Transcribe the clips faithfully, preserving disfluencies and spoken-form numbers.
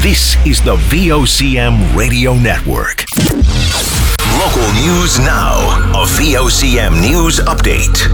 This is the V O C M Radio Network. Local news now. A V O C M News Update.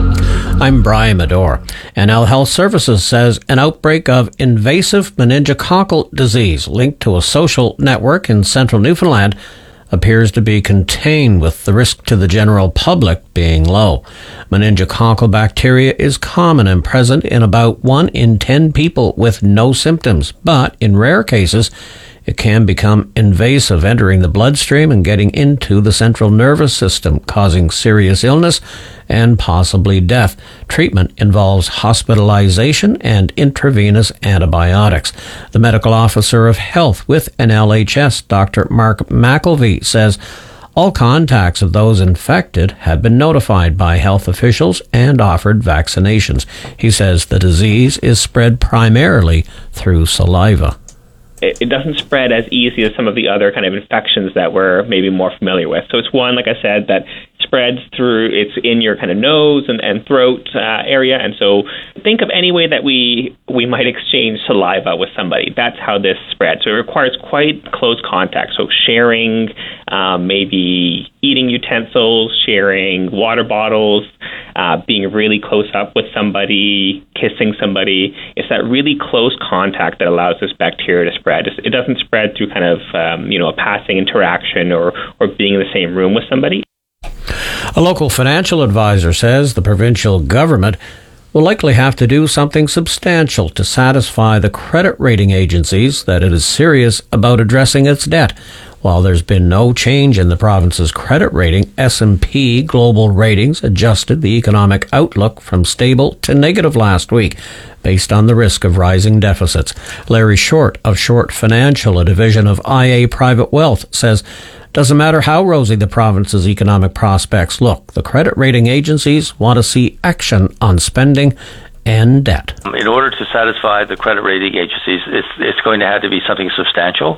I'm Brian Medore. N L Health Services says an outbreak of invasive meningococcal disease linked to a social network in central Newfoundland appears to be contained, with the risk to the general public being low. Meningococcal bacteria is common and present in about one in ten people with no symptoms, but in rare cases, it can become invasive, entering the bloodstream and getting into the central nervous system, causing serious illness and possibly death. Treatment involves hospitalization and intravenous antibiotics. The medical officer of health with N L H S, Doctor Mark McElvey, says all contacts of those infected have been notified by health officials and offered vaccinations. He says the disease is spread primarily through saliva. It doesn't spread as easy as some of the other kind of infections that we're maybe more familiar with. So it's one, like I said, that spreads through, it's in your kind of nose and, and throat uh, area. And so think of any way that we we might exchange saliva with somebody. That's how this spreads. So it requires quite close contact. So sharing, um, maybe eating utensils, sharing water bottles, uh, being really close up with somebody, kissing somebody. It's that really close contact that allows this bacteria to spread. It doesn't spread through kind of, um, you know, a passing interaction or, or being in the same room with somebody. A local financial advisor says the provincial government will likely have to do something substantial to satisfy the credit rating agencies that it is serious about addressing its debt. While there's been no change in the province's credit rating, S and P Global Ratings adjusted the economic outlook from stable to negative last week, based on the risk of rising deficits. Larry Short of Short Financial, a division of I A Private Wealth, says doesn't matter how rosy the province's economic prospects look, the credit rating agencies want to see action on spending and debt. In order to satisfy the credit rating agencies, it's, it's going to have to be something substantial.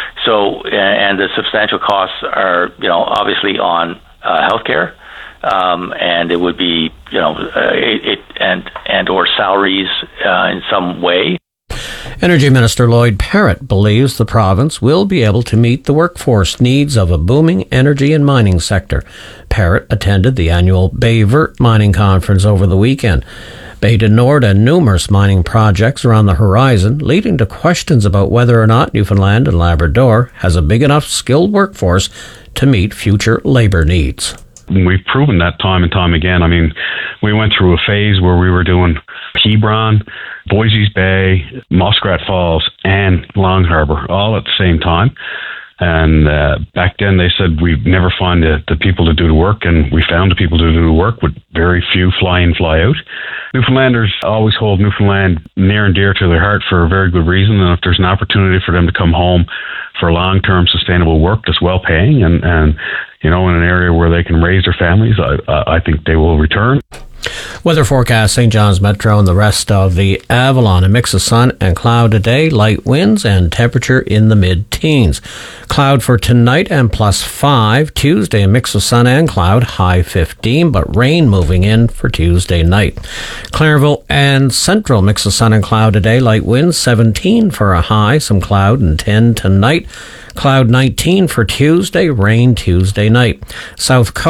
So, and the substantial costs are, you know, obviously on uh, healthcare, um, and it would be, you know, uh, it, it and and or salaries uh, in some way. Energy Minister Lloyd Parrott believes the province will be able to meet the workforce needs of a booming energy and mining sector. Parrott attended the annual Bay Vert Mining Conference over the weekend. Bay du Nord and numerous mining projects are on the horizon, leading to questions about whether or not Newfoundland and Labrador has a big enough skilled workforce to meet future labour needs. We've proven that time and time again. I mean, we went through a phase where we were doing Hebron, Boise's Bay, Muskrat Falls, and Long Harbour all at the same time. And uh, back then they said we'd never find the, the people to do the work, and we found the people to do the work with very few fly in, fly out. Newfoundlanders always hold Newfoundland near and dear to their heart for a very good reason, and if there's an opportunity for them to come home for long-term sustainable work that's well-paying and, and you know, in an area where they can raise their families, I, I think they will return. Weather forecast, Saint John's Metro and the rest of the Avalon. A mix of sun and cloud today, light winds and temperature in the mid-teens. Cloud for tonight and plus five. Tuesday, a mix of sun and cloud, high fifteen, but rain moving in for Tuesday night. Clairville and Central, mix of sun and cloud today, light winds, seventeen for a high, some cloud, and ten tonight. Cloud nineteen for Tuesday, rain Tuesday night. South Coast.